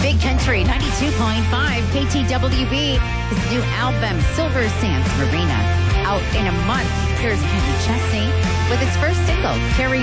Big Country 92.5 KTWB. His new album, Silver Sands Marina, out in a month. Here's Kenny Chesney with its first single, Carry